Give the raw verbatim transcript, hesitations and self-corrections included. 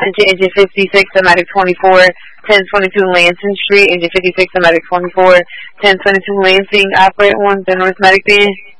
Attention, engine fifty-six, Medic twenty-four, ten twenty-two Lansing Street, engine fifty-six, Medic twenty-four, ten twenty-two Lansing, operate one, then North Medic B.